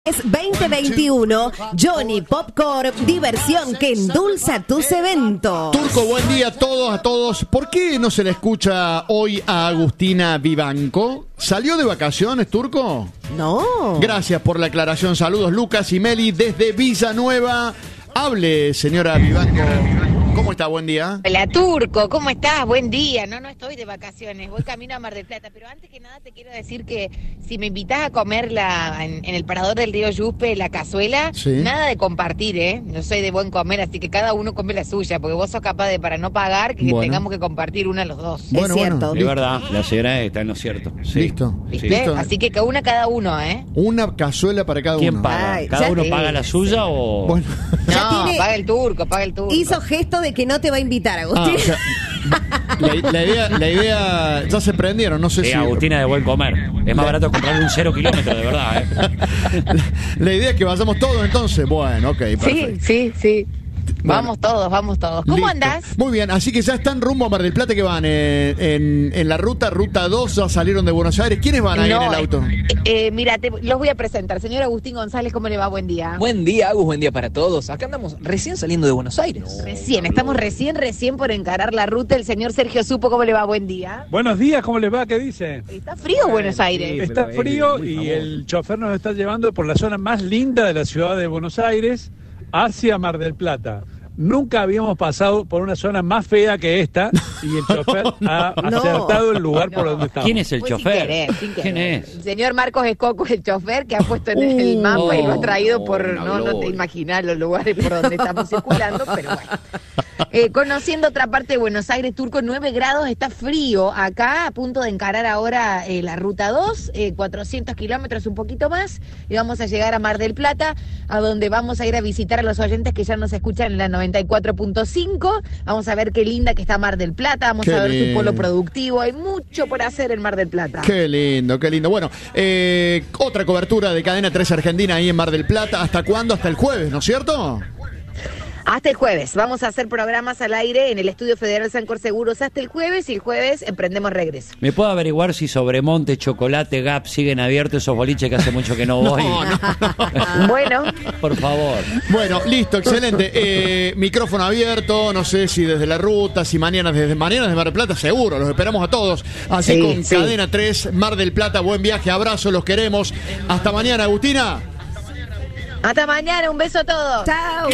Es 2021, Johnny Popcorn, diversión que endulza tus eventos. Turco, buen día a todos. ¿Por qué no se le escucha hoy a Agustina Vivanco? ¿Salió de vacaciones, Turco? No. Gracias por la aclaración. Saludos, Lucas y Meli desde Villanueva. Hable, señora Vivanco. ¿Cómo está? Buen día. Hola, Turco, ¿cómo estás? Buen día. No estoy de vacaciones, voy camino a Mar del Plata, pero antes que nada te quiero decir que si me invitás a comer en el parador del río Yuspe, la cazuela, sí, nada de compartir, ¿eh? No soy de buen comer, así que cada uno come la suya, porque vos sos capaz de, para no pagar, que tengamos que compartir una los dos. Bueno, es cierto. Es verdad, la señora está en lo cierto. Sí. Listo. ¿Viste? Listo. Así que cada uno, ¿eh? Una cazuela para cada ¿Quién uno. paga? Ay, ¿Cada ya uno te- paga la suya o...? Bueno. Ya No, tiene- paga el turco. Hizo gesto de que no te va a invitar, Ah, Agustín. o sea, la idea ya se prendieron, no sé si... Agustina de buen comer. Es más barato comprarle un 0 kilómetro, de verdad, La idea es que vayamos todos entonces. Bueno, ok, perfecto. Sí. Bueno. Vamos todos. ¿Cómo Listo. andás? Muy bien, así que ya están rumbo a Mar del Plata, que van en la ruta 2, ya salieron de Buenos Aires. ¿Quiénes van ahí en el auto? Mira, los voy a presentar. Señor Agustín González, ¿cómo le va? Buen día. Buen día, Agus, buen día para todos. Acá andamos recién saliendo de Buenos Aires. Estamos recién por encarar la ruta. El señor Sergio Supo, ¿cómo le va? Buen día. Buenos días, ¿cómo les va? ¿Qué dice? Está frío Buenos Aires. Está frío y el chofer nos está llevando por la zona más linda de la ciudad de Buenos Aires hacia Mar del Plata. Nunca habíamos pasado por una zona más fea que esta y el chofer ha acertado el lugar por donde estamos. ¿Quién es el Fue chofer? sin ¿Quién querer. es? El señor Marcos Escoco, el chofer que ha puesto en el mapa y lo ha traído por... una No te gloria. imaginas los lugares por donde estamos circulando, pero bueno. Conociendo otra parte de Buenos Aires, Turco, 9 grados, está frío. Acá, a punto de encarar ahora la ruta 2, 400 kilómetros, un poquito más, y vamos a llegar a Mar del Plata, a donde vamos a ir a visitar a los oyentes que ya nos escuchan en la 94.5. Vamos a ver qué linda que está Mar del Plata, vamos Qué a ver su lindo. polo productivo. Hay mucho por hacer en Mar del Plata. Qué lindo, qué lindo. Bueno, otra cobertura de Cadena 3 Argentina ahí en Mar del Plata. ¿Hasta cuándo? Hasta el jueves, ¿no es cierto? Hasta el jueves. Vamos a hacer programas al aire en el Estudio Federal Sancor Seguros hasta el jueves, y el jueves emprendemos regreso. ¿Me puedo averiguar si Sobremonte, Chocolate, Gap siguen abiertos esos boliches que hace mucho que no voy? Bueno, Por favor. Bueno, listo, excelente. Micrófono abierto, no sé si desde la ruta, si mañana desde Mar del Plata, seguro, los esperamos a todos. Así Sí, con sí. Cadena 3, Mar del Plata, buen viaje, abrazo, los queremos. Hasta mañana, Agustina. hasta mañana, un beso a todos. Chao.